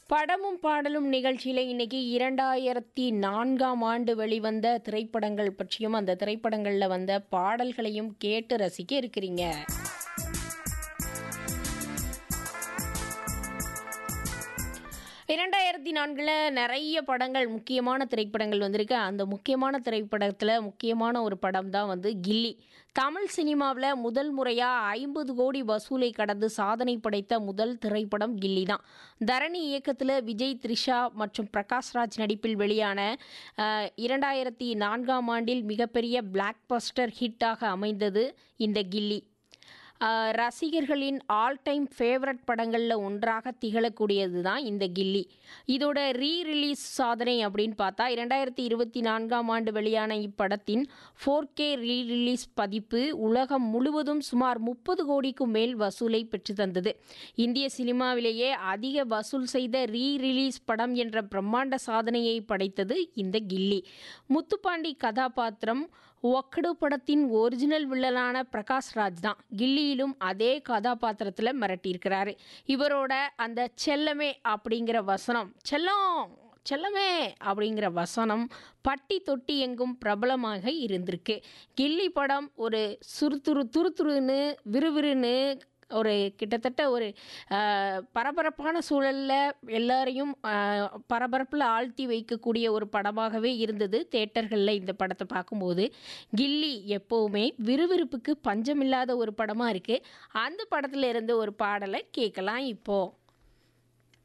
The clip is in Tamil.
படமும் பாடலும் நிகழ்ச்சியில் இன்னைக்கு 2004ஆம் ஆண்டு வெளிவந்த திரைப்படங்கள் பற்றியும் அந்த திரைப்படங்களில் வந்த பாடல்களையும் கேட்டு ரசிக்க இருக்கிறீங்க. 2004ல் நிறைய படங்கள், முக்கியமான திரைப்படங்கள் வந்திருக்கு. அந்த முக்கியமான திரைப்படத்தில் முக்கியமான ஒரு படம் தான் வந்து கில்லி. தமிழ் சினிமாவில் முதல் முறையாக 50 கோடி வசூலை கடந்து சாதனை படைத்த முதல் திரைப்படம் கில்லி தான். தரணி இயக்கத்தில் விஜய், த்ரிஷா மற்றும் பிரகாஷ்ராஜ் நடிப்பில் வெளியான 2004ஆம் ஆண்டில் மிகப்பெரிய பிளாக் பஸ்டர் ஹிட்டாக அமைந்தது இந்த கில்லி. ரசிகர்களின் ஆல் டைம் ஃபேவரட் படங்களில் ஒன்றாக திகழக்கூடியது தான் இந்த கில்லி. இதோட ரீரிலீஸ் சாதனை அப்படின்னு பார்த்தா 2024ஆம் ஆண்டு வெளியான இப்படத்தின் 4K ரீரிலீஸ் பதிப்பு உலகம் முழுவதும் சுமார் 30 கோடிக்கும் மேல் வசூலை பெற்று தந்தது. இந்திய சினிமாவிலேயே அதிக வசூல் செய்த ரீரிலீஸ் படம் என்ற பிரம்மாண்ட சாதனையை படைத்தது இந்த கில்லி. முத்துப்பாண்டி கதாபாத்திரம் ஒக்கடு படத்தின் ஒரிஜினல் வில்லனான பிரகாஷ்ராஜ் தான் கில்லியிலும் அதே கதாபாத்திரத்தில் மிரட்டியிருக்கிறாரு. இவரோட அந்த செல்லமே அப்படிங்கிற வசனம், செல்லமே அப்படிங்கிற வசனம் பட்டி தொட்டி எங்கும் பிரபலமாக இருந்திருக்கு. கில்லி படம் ஒரு துருதுருன்னு விறுவிறுன்னு ஒரு கிட்டத்தட்ட ஒரு பரபரப்பான சூழலில் எல்லாரையும் பரபரப்பில் ஆழ்த்தி வைக்கக்கூடிய ஒரு படமாகவே இருந்தது. தியேட்டர்களில் இந்த படத்தை பார்க்கும்போது கில்லி எப்போவுமே விறுவிறுப்புக்கு பஞ்சமில்லாத ஒரு படமாக இருக்குது. அந்த படத்தில் இருந்து ஒரு பாடலை கேட்கலாம் இப்போது.